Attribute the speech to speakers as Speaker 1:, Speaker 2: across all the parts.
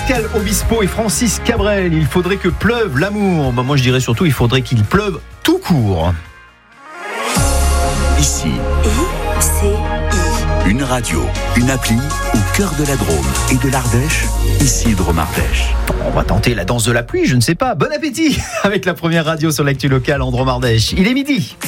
Speaker 1: Pascal Obispo et Francis Cabrel. Il faudrait que pleuve l'amour. Moi je dirais surtout il faudrait qu'il pleuve tout court.
Speaker 2: Ici, une radio, une appli au cœur de la Drôme et de l'Ardèche. Ici Drôme Ardèche.
Speaker 1: On va tenter la danse de la pluie, je ne sais pas. Bon appétit avec la première radio sur l'actu locale en Drôme Ardèche. Il est midi.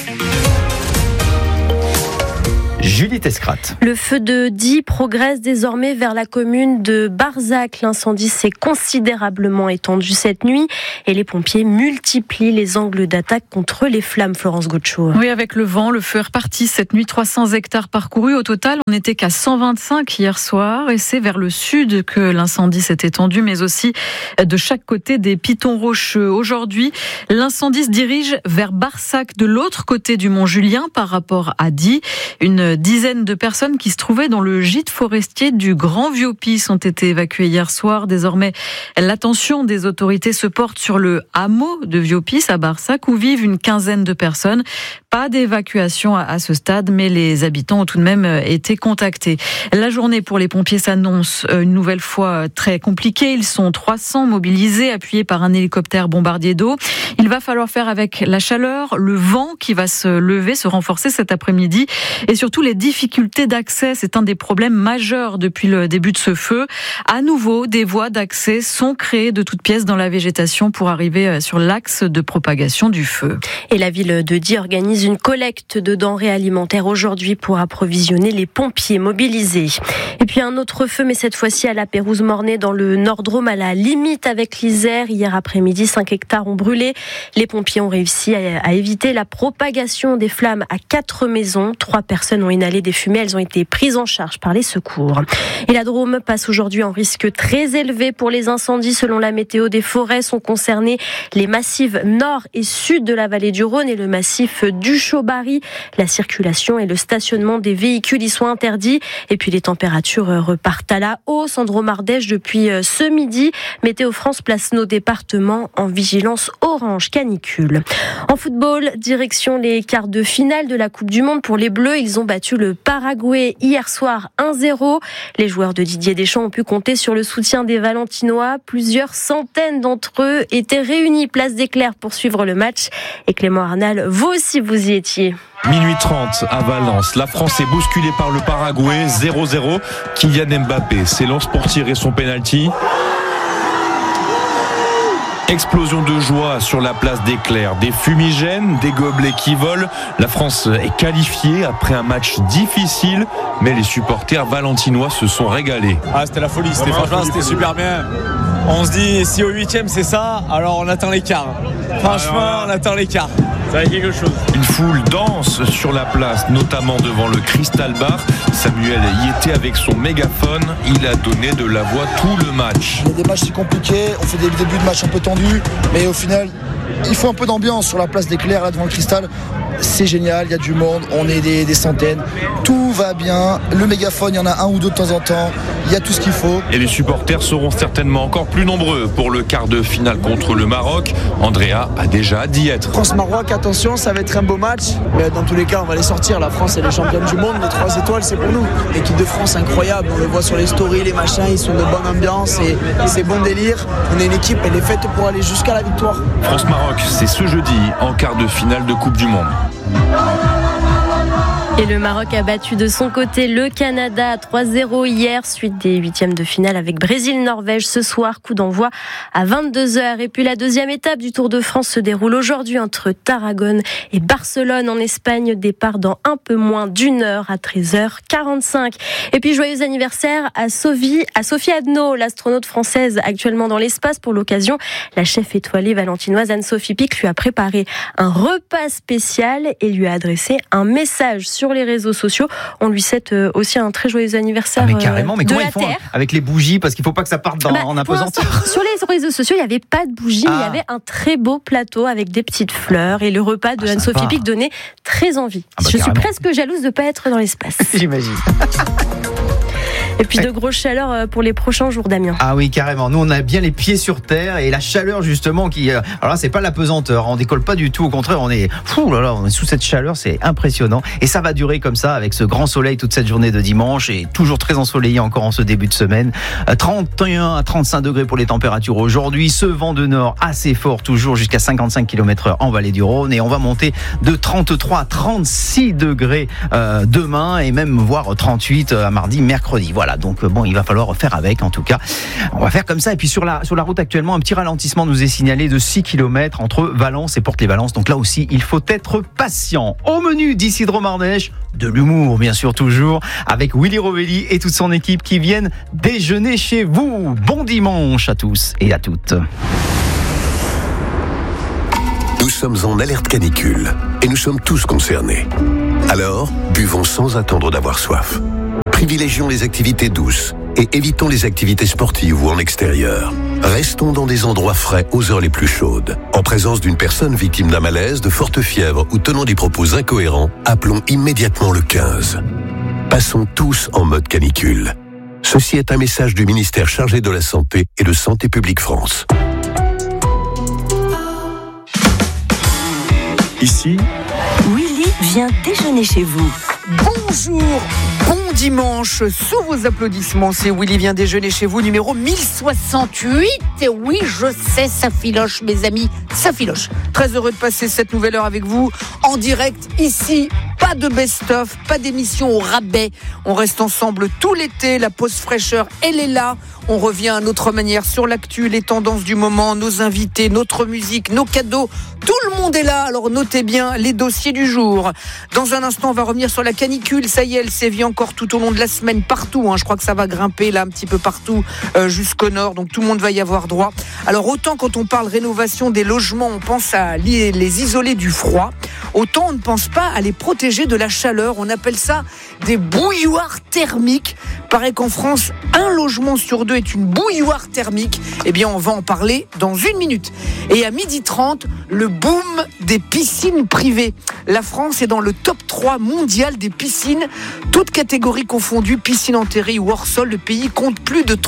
Speaker 1: Julie Tescrate.
Speaker 3: Le feu de Die progresse désormais vers la commune de Barzac. L'incendie s'est considérablement étendu cette nuit et les pompiers multiplient les angles d'attaque contre les flammes. Florence Gaucho.
Speaker 4: Oui, avec le vent, le feu est reparti cette nuit. 300 hectares parcourus. Au total, on n'était qu'à 125 hier soir et c'est vers le sud que l'incendie s'est étendu, mais aussi de chaque côté des pitons rocheux. Aujourd'hui, l'incendie se dirige vers Barsac, de l'autre côté du Mont Julien par rapport à Die. Une dizaine de personnes qui se trouvaient dans le gîte forestier du Grand Vieux-Pis ont été évacuées hier soir. Désormais, l'attention des autorités se porte sur le hameau de Vieux-Pis à Barsac où vivent une quinzaine de personnes. Pas d'évacuation à ce stade, mais les habitants ont tout de même été contactés. La journée pour les pompiers s'annonce une nouvelle fois très compliquée. Ils sont 300 mobilisés, appuyés par un hélicoptère bombardier d'eau. Il va falloir faire avec la chaleur, le vent qui va se lever, se renforcer cet après-midi et surtout les difficultés d'accès. C'est un des problèmes majeurs depuis le début de ce feu. À nouveau, des voies d'accès sont créées de toutes pièces dans la végétation pour arriver sur l'axe de propagation du feu.
Speaker 3: Et la ville de Die organise une collecte de denrées alimentaires aujourd'hui pour approvisionner les pompiers mobilisés. Et puis un autre feu, mais cette fois-ci à la Pérouse-Mornay dans le Nord-Drôme, à la limite avec l'Isère. Hier après-midi, 5 hectares ont brûlé. Les pompiers ont réussi à éviter la propagation des flammes à 4 maisons. 3 personnes ont inhalé des fumées. Elles ont été prises en charge par les secours. Et la Drôme passe aujourd'hui en risque très élevé pour les incendies. Selon la météo, des forêts sont concernées. Les massifs nord et sud de la vallée du Rhône et le massif du Chaubarry. La circulation et le stationnement des véhicules y sont interdits. Et puis les températures repartent à la hausse en Drôme Ardèche depuis ce midi. Météo France place nos départements en vigilance orange canicule. En football, direction les quarts de finale de la Coupe du Monde pour les Bleus. Ils ont battu le Paraguay hier soir 1-0. Les joueurs de Didier Deschamps ont pu compter sur le soutien des Valentinois. Plusieurs centaines d'entre eux étaient réunis place des Clercs pour suivre le match. Et Clément Arnal, vous aussi vous y étiez.
Speaker 5: Minuit 30 à Valence, la France est bousculée par le Paraguay, 0-0. Kylian Mbappé s'élance pour tirer son penalty. Explosion de joie sur la place des Clercs, des fumigènes, des gobelets qui volent. La France est qualifiée après un match difficile, mais les supporters valentinois se sont régalés.
Speaker 6: C'était la folie, c'était super bien. On se dit, si au 8e c'est ça, alors on attend l'écart. Franchement, on attend l'écart. Ça va être quelque chose.
Speaker 5: Une foule danse sur la place, notamment devant le Crystal Bar. Samuel y était avec son mégaphone. Il a donné de la voix tout le match.
Speaker 7: Il y a des matchs si compliqués, on fait des débuts de match un peu tendus, mais au final, il faut un peu d'ambiance sur la place des Clercs, là devant le Cristal. C'est génial, il y a du monde, on est des centaines, tout va bien, le mégaphone, il y en a un ou deux de temps en temps, il y a tout ce qu'il faut.
Speaker 5: Et les supporters seront certainement encore plus nombreux pour le quart de finale contre le Maroc. Andrea a déjà d'y être.
Speaker 8: France-Maroc, attention, ça va être un beau match, mais dans tous les cas, on va les sortir. La France, elle est championne du monde, les 3 étoiles, c'est pour nous. L'équipe de France, incroyable, on le voit sur les stories, les machins, ils sont de bonne ambiance et c'est bon délire. On est une équipe, elle est faite pour aller jusqu'à la victoire.
Speaker 5: France-Maroc, c'est ce jeudi en quart de finale de Coupe du Monde.
Speaker 3: Et le Maroc a battu de son côté le Canada à 3-0 hier, suite des 8e de finale avec Brésil-Norvège ce soir, coup d'envoi à 22h. Et puis la deuxième étape du Tour de France se déroule aujourd'hui entre Tarragone et Barcelone en Espagne, départ dans un peu moins d'une heure à 13h45. Et puis joyeux anniversaire à Sophie Adno, l'astronaute française actuellement dans l'espace. Pour l'occasion, la chef étoilée valentinoise Anne-Sophie Pic lui a préparé un repas spécial et lui a adressé un message sur les réseaux sociaux. On lui souhaite aussi un très joyeux anniversaire.
Speaker 1: Mais carrément, mais comment ils font
Speaker 3: Terre.
Speaker 1: avec les bougies, parce qu'il faut pas que ça parte en apesanteur.
Speaker 3: Sur les réseaux sociaux, il n'y avait pas de bougies, mais il y avait un très beau plateau avec des petites fleurs et le repas de Anne-Sophie Pic donnait très envie. Je suis presque jalouse de ne pas être dans l'espace.
Speaker 1: J'imagine.
Speaker 3: Et puis de grosses chaleurs pour les prochains jours, Damien.
Speaker 1: Ah oui, carrément. Nous, on a bien les pieds sur terre et la chaleur justement qui. Alors là, c'est pas la pesanteur. On décolle pas du tout. Au contraire, on est on est sous cette chaleur, c'est impressionnant. Et ça va durer comme ça avec ce grand soleil toute cette journée de dimanche et toujours très ensoleillé encore en ce début de semaine. 31 à 35 degrés pour les températures aujourd'hui. Ce vent de nord assez fort, toujours jusqu'à 55 km/h en vallée du Rhône. Et on va monter de 33 à 36 degrés demain et même voire 38 à mardi, mercredi. Voilà. Donc bon, il va falloir faire avec. En tout cas, on va faire comme ça. Et puis sur la route actuellement, un petit ralentissement nous est signalé de 6 km entre Valence et Porte-les-Valences. Donc là aussi, il faut être patient. Au menu d'Isidro Mardèche, de l'humour bien sûr toujours, avec Willy Rovelli et toute son équipe qui viennent déjeuner chez vous. Bon dimanche à tous et à toutes.
Speaker 9: Nous sommes en alerte canicule et nous sommes tous concernés. Alors, buvons sans attendre d'avoir soif. Privilégions les activités douces et évitons les activités sportives ou en extérieur. Restons dans des endroits frais aux heures les plus chaudes. En présence d'une personne victime d'un malaise, de forte fièvre ou tenant des propos incohérents, appelons immédiatement le 15. Passons tous en mode canicule. Ceci est un message du ministère chargé de la Santé et de Santé publique France.
Speaker 2: Ici,
Speaker 10: Willy vient déjeuner chez vous.
Speaker 11: Bonjour, bon dimanche, sous vos applaudissements, c'est Willy vient déjeuner chez vous, numéro 1068. Et oui, je sais, ça filoche mes amis, ça filoche. Très heureux de passer cette nouvelle heure avec vous, en direct, ici, pas de best-of, pas d'émission au rabais. On reste ensemble tout l'été, la pause fraîcheur, elle est là. On revient à notre manière sur l'actu, les tendances du moment, nos invités, notre musique, nos cadeaux. Tout le monde est là, alors notez bien les dossiers du jour. Dans un instant, on va revenir sur la canicule. Ça y est, elle sévit encore tout au long de la semaine partout. Je crois que ça va grimper là un petit peu partout jusqu'au nord. Donc tout le monde va y avoir droit. Alors autant quand on parle rénovation des logements, on pense à les isoler du froid. Autant on ne pense pas à les protéger de la chaleur. On appelle ça des bouilloires thermiques. Paraît qu'en France, un logement sur deux est une bouilloire thermique. Eh bien, on va en parler dans une minute. Et à 12h30, le boom des piscines privées. La France est dans le top 3 mondial des piscines, toutes catégories confondues, piscines en terre ou hors sol. Le pays compte plus de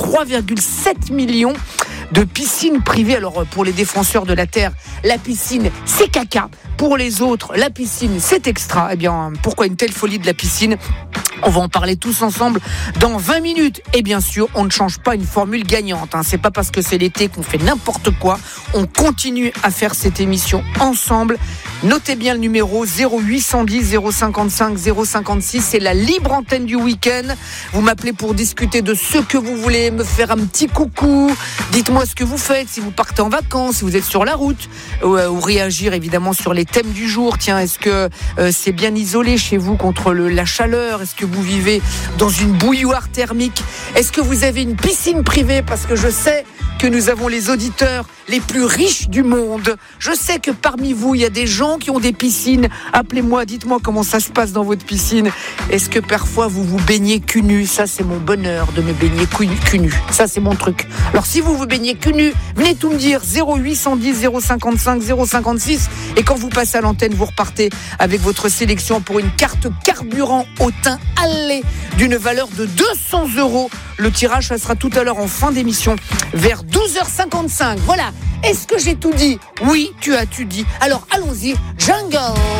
Speaker 11: 3,7 millions de piscines privées. Alors, pour les défenseurs de la terre, la piscine, c'est caca. Pour les autres, la piscine, c'est extra. Eh bien, pourquoi une telle folie de la piscine ? On va en parler tous ensemble dans 20 minutes. Et bien sûr, on ne change pas une formule gagnante. C'est pas parce que c'est l'été qu'on fait n'importe quoi. On continue à faire cette émission ensemble. Notez bien le numéro 0810 055 056. C'est la libre antenne du week-end. Vous m'appelez pour discuter de ce que vous voulez, me faire un petit coucou. Dites-moi ce que vous faites, si vous partez en vacances, si vous êtes sur la route, ou réagir évidemment sur les thèmes du jour. Tiens, est-ce que c'est bien isolé chez vous contre la chaleur ? Est-ce que vous vivez dans une bouilloire thermique ? Est-ce que vous avez une piscine privée ? Parce que je sais que nous avons les auditeurs les plus riches du monde. Je sais que parmi vous, il y a des gens qui ont des piscines. Appelez-moi, dites-moi comment ça se passe dans votre piscine. Est-ce que parfois vous vous baignez cul nu ? Ça, c'est mon bonheur de me baigner cul nu. Ça, c'est mon truc. Alors, si vous vous baignez cul nu, venez tout me dire. 0810 055 056. Et quand vous passez à l'antenne, vous repartez avec votre sélection pour une carte carburant au teint allé d'une valeur de 200 €. Le tirage, ça sera tout à l'heure en fin d'émission, vers 12h55. Voilà. Est-ce que j'ai tout dit ? Oui, tu as tout dit. Alors, allons-y. Jungle.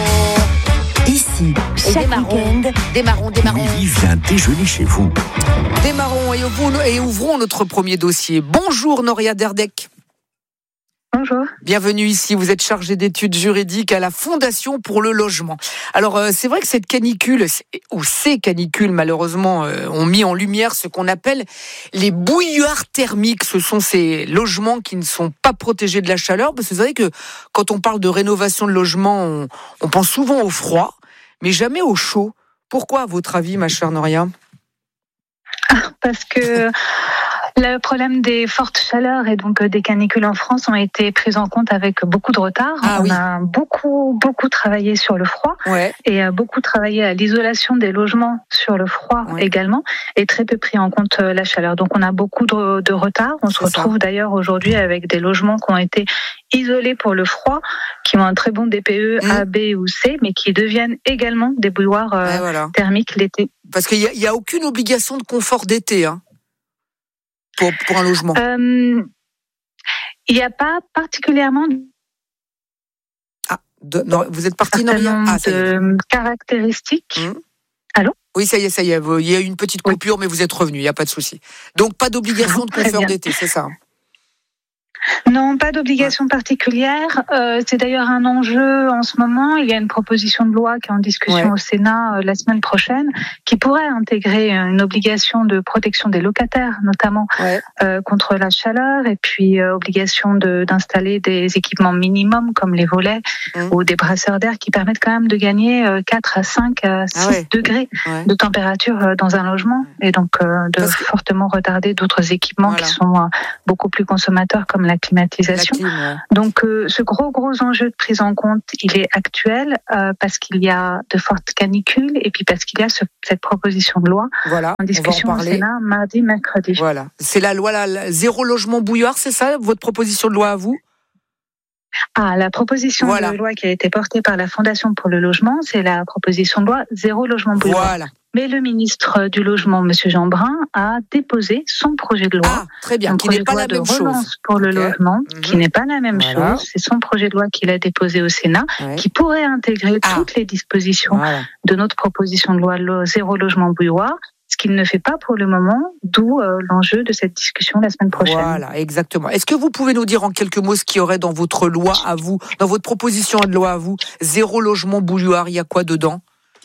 Speaker 10: Ici, chaque week-end.
Speaker 11: Démarrons.
Speaker 2: Willy vient déjeuner chez vous.
Speaker 11: Démarrons et ouvrons notre premier dossier. Bonjour, Noria Derdek.
Speaker 12: Bonjour.
Speaker 11: Bienvenue ici, vous êtes chargée d'études juridiques à la Fondation pour le logement. Alors c'est vrai que cette canicule, ou ces canicules malheureusement, ont mis en lumière ce qu'on appelle les bouilloires thermiques. Ce sont ces logements qui ne sont pas protégés de la chaleur. Parce que c'est vrai que quand on parle de rénovation de logement, on pense souvent au froid, mais jamais au chaud. Pourquoi à votre avis, ma chère Noria ?
Speaker 12: Parce que Le problème des fortes chaleurs et donc des canicules en France ont été pris en compte avec beaucoup de retard. On a beaucoup travaillé sur le froid et beaucoup travaillé à l'isolation des logements sur le froid également, et très peu pris en compte la chaleur. Donc on a beaucoup de retard. On se retrouve d'ailleurs aujourd'hui avec des logements qui ont été isolés pour le froid, qui ont un très bon DPE A, B ou C, mais qui deviennent également des bouilloires thermiques l'été.
Speaker 11: Parce qu'il n'y a aucune obligation de confort d'été, hein, pour un logement.
Speaker 12: Il n'y a pas particulièrement
Speaker 11: non, vous êtes parti dans
Speaker 12: de caractéristiques. Allô ?
Speaker 11: Oui, ça y est. Il y a eu une petite coupure, mais vous êtes revenu, il n'y a pas de souci. Donc, pas d'obligation de confort d'été, c'est ça ?
Speaker 12: Non, pas d'obligation particulière. C'est d'ailleurs un enjeu en ce moment. Il y a une proposition de loi qui est en discussion au Sénat la semaine prochaine, qui pourrait intégrer une obligation de protection des locataires, notamment contre la chaleur, et puis obligation d'installer des équipements minimums comme les volets ou des brasseurs d'air qui permettent quand même de gagner 4 à 5 à 6 degrés de température dans un logement, et donc de fortement retarder d'autres équipements qui sont beaucoup plus consommateurs comme la climatisation. Donc ce gros enjeu de prise en compte, il est actuel parce qu'il y a de fortes canicules et puis parce qu'il y a cette proposition de loi en discussion au Sénat mardi, mercredi.
Speaker 11: Voilà, c'est la loi zéro logement bouilloire, c'est ça votre proposition de loi à vous ?
Speaker 12: La proposition de loi qui a été portée par la Fondation pour le logement, c'est la proposition de loi zéro logement bouilloire. Mais le ministre du Logement, M. Jean Brun, a déposé son projet de loi.
Speaker 11: Très bien, qui n'est pas la même chose.
Speaker 12: Pour le logement, qui n'est pas la même chose. C'est son projet de loi qu'il a déposé au Sénat, qui pourrait intégrer toutes les dispositions de notre proposition de loi zéro logement bouilloire, ce qu'il ne fait pas pour le moment, d'où l'enjeu de cette discussion la semaine prochaine.
Speaker 11: Voilà, exactement. Est-ce que vous pouvez nous dire en quelques mots ce qu'il y aurait dans votre loi à vous, dans votre proposition de loi à vous, zéro logement bouilloire, il y a quoi dedans ?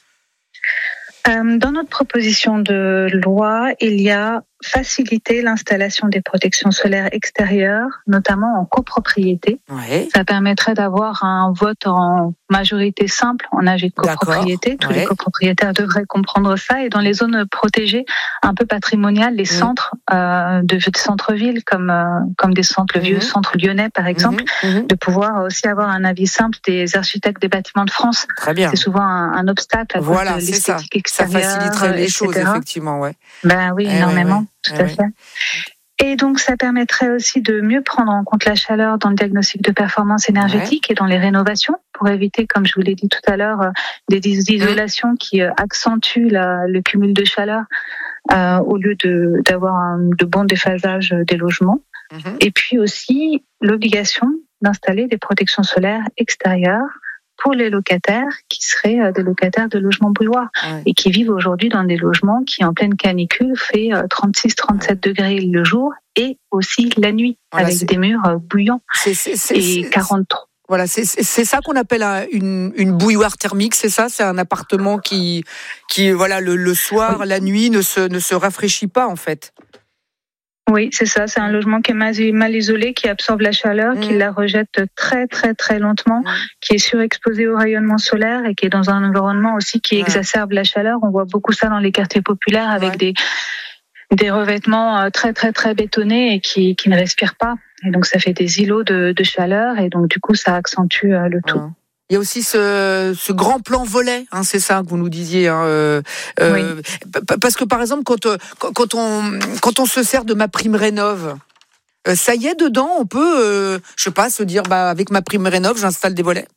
Speaker 12: Dans notre proposition de loi, il y a faciliter l'installation des protections solaires extérieures, notamment en copropriété. Ça permettrait d'avoir un vote en majorité simple en AG de copropriété. Tous les copropriétaires devraient comprendre ça. Et dans les zones protégées, un peu patrimoniales, les centres de centre-ville, comme des centres, le vieux centre lyonnais par exemple, de pouvoir aussi avoir un avis simple des architectes des bâtiments de France.
Speaker 11: Très bien.
Speaker 12: C'est souvent un obstacle à cause de l'esthétique extérieure.
Speaker 11: Ça faciliterait les choses, effectivement.
Speaker 12: Ben oui, énormément. Tout à fait. Et donc, ça permettrait aussi de mieux prendre en compte la chaleur dans le diagnostic de performance énergétique et dans les rénovations, pour éviter, comme je vous l'ai dit tout à l'heure, des isolations qui accentuent le cumul de chaleur au lieu d'avoir de bons déphasages des logements. Et puis aussi, l'obligation d'installer des protections solaires extérieures pour les locataires qui seraient des locataires de logements bouilloires et qui vivent aujourd'hui dans des logements qui, en pleine canicule, fait 36-37 degrés le jour et aussi la nuit, avec des murs bouillants et 43.
Speaker 11: Voilà, c'est ça qu'on appelle une bouilloire thermique, c'est ça ? C'est un appartement qui voilà, le soir, la nuit, ne se rafraîchit pas, en fait.
Speaker 12: Oui, c'est ça. C'est un logement qui est mal isolé, qui absorbe la chaleur, qui la rejette très, très, très lentement, qui est surexposé au rayonnement solaire et qui est dans un environnement aussi qui exacerbe la chaleur. On voit beaucoup ça dans les quartiers populaires avec des revêtements très, très, très bétonnés et qui ne respirent pas. Et donc, ça fait des îlots de chaleur et donc, du coup, ça accentue le tout.
Speaker 11: Il y a aussi ce grand plan volet, c'est ça que vous nous disiez. Parce que par exemple, quand on se sert de MaPrimeRénov', ça y est, dedans, on peut, je sais pas, se dire, avec MaPrimeRénov', j'installe des volets.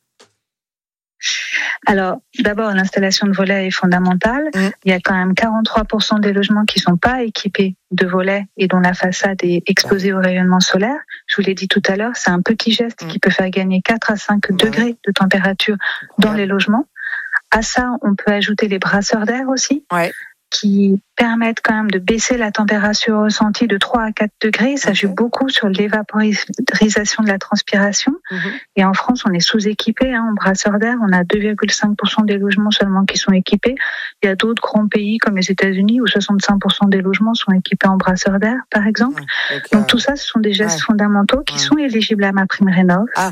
Speaker 12: Alors, d'abord, l'installation de volets est fondamentale. Il y a quand même 43% des logements qui sont pas équipés de volets et dont la façade est exposée au rayonnement solaire. Je vous l'ai dit tout à l'heure, c'est un petit geste qui peut faire gagner 4 à 5 degrés de température dans les logements. À ça, on peut ajouter les brasseurs d'air aussi, qui permettent quand même de baisser la température ressentie de 3 à 4 degrés. Ça joue beaucoup sur l'évaporisation de la transpiration. Et en France, on est sous-équipé en brasseurs d'air. On a 2,5% des logements seulement qui sont équipés. Il y a d'autres grands pays comme les États-Unis où 65% des logements sont équipés en brasseurs d'air, par exemple. Donc tout ça, ce sont des gestes fondamentaux qui sont éligibles à MaPrimeRénov'.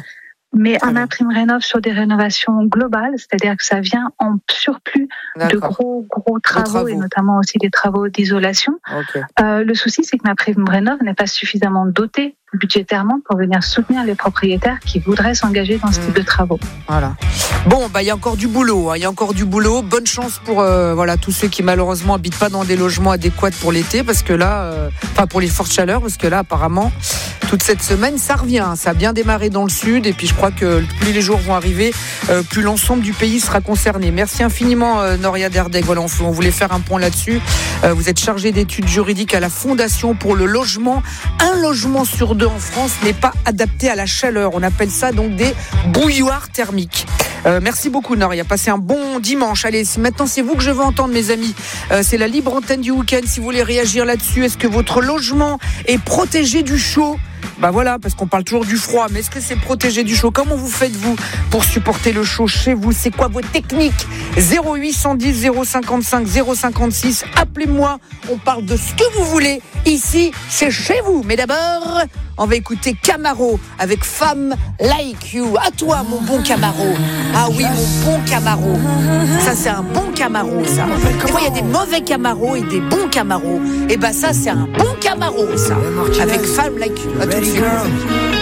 Speaker 12: Mais un MaPrimeRénov' sur des rénovations globales, c'est-à-dire que ça vient en surplus de gros travaux et notamment aussi des travaux d'isolation.
Speaker 11: Okay.
Speaker 12: Le souci, c'est que MaPrimeRénov' n'est pas suffisamment doté budgétairement pour venir soutenir les propriétaires qui voudraient s'engager dans ce type de travaux.
Speaker 11: Voilà. Bon, il y a encore du boulot. Il y a encore du boulot. Bonne chance pour tous ceux qui malheureusement habitent pas dans des logements adéquats pour l'été, parce que là, pour les fortes chaleurs, parce que là, apparemment, toute cette semaine, ça revient. Ça a bien démarré dans le sud, et puis je crois que plus les jours vont arriver, plus l'ensemble du pays sera concerné. Merci infiniment, Noria Derdeg. Voilà, on voulait faire un point là-dessus. Vous êtes chargée d'études juridiques à la Fondation pour le logement. Un logement sur 2 en France n'est pas adapté à la chaleur. On appelle ça donc des bouilloires thermiques. Merci beaucoup, Noria. Passez un bon dimanche. Allez, maintenant c'est vous que je veux entendre, mes amis. C'est la libre antenne du week-end. Si vous voulez réagir là-dessus, est-ce que votre logement est protégé du chaud ? Voilà, parce qu'on parle toujours du froid, mais est-ce que c'est protégé du chaud ? Comment vous faites, vous, pour supporter le chaud chez vous ? C'est quoi vos techniques ? 0810 055 056. Appelez-moi, on parle de ce que vous voulez. Ici, c'est chez vous. Mais d'abord, on va écouter Camaro avec Femme Like You. À toi, mon bon Camaro. Ah oui, mon bon Camaro. Ça, c'est un bon Camaro, ça. Des fois, il y a des mauvais Camaros et des bons Camaros. Et ça, c'est un bon Camaro, ça. Avec Femme Like You. À tout de suite.